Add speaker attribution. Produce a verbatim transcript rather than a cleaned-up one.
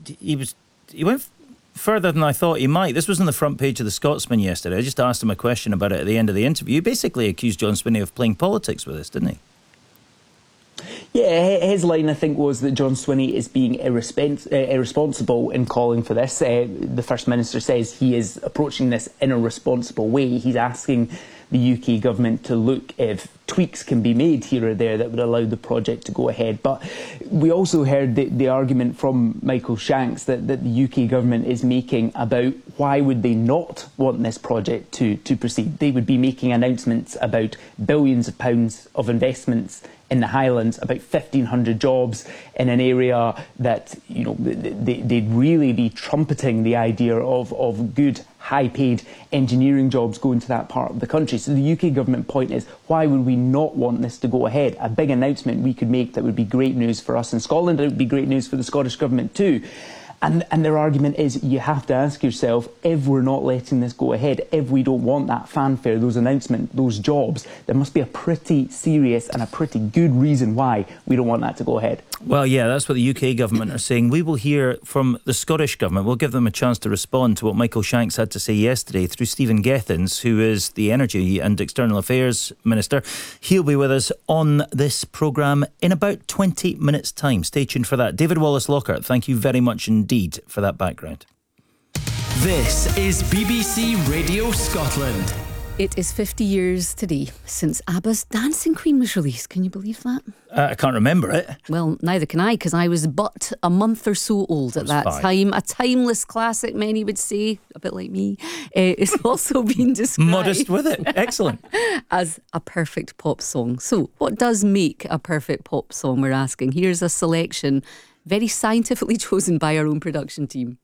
Speaker 1: he was he went further than I thought he might. This was on the front page of the Scotsman yesterday. I just asked him a question about it at the end of the interview. He basically accused John Swinney of playing politics with us, didn't he?
Speaker 2: Yeah, his line, I think, was that John Swinney is being irrespons- uh, irresponsible in calling for this. Uh, the First Minister says he is approaching this in a responsible way. He's asking the U K government to look if tweaks can be made here or there that would allow the project to go ahead. But we also heard the, the argument from Michael Shanks that, that the U K government is making about why would they not want this project to, to proceed. They would be making announcements about billions of pounds of investments in the Highlands, about fifteen hundred jobs in an area that, you know, they, they'd really be trumpeting the idea of, of good, high-paid engineering jobs going to that part of the country. So the U K government point is, why would we not want this to go ahead? A big announcement we could make that would be great news for us in Scotland. It would be great news for the Scottish government too. And, and their argument is, you have to ask yourself, if we're not letting this go ahead, if we don't want that fanfare, those announcements, those jobs, there must be a pretty serious and a pretty good reason why we don't want that to go ahead.
Speaker 1: Well, yeah, that's what the U K government are saying. We will hear from the Scottish government. We'll give them a chance to respond to what Michael Shanks had to say yesterday through Stephen Gethins, who is the Energy and External Affairs Minister. He'll be with us on this programme in about twenty minutes' time. Stay tuned for that. David Wallace-Lockhart, thank you very much indeed for that background.
Speaker 3: This is B B C Radio Scotland.
Speaker 4: It is fifty years today since ABBA's Dancing Queen was released. Can you believe that?
Speaker 1: Uh, I can't remember it.
Speaker 4: Well, neither can I, because I was but a month or so old at that
Speaker 1: fine.
Speaker 4: time. A timeless classic, many would say, a bit like me. Uh, it's also been described
Speaker 1: Modest with it. Excellent.
Speaker 4: as a perfect pop song. So, what does make a perfect pop song, we're asking? Here's a selection, very scientifically chosen by our own production team.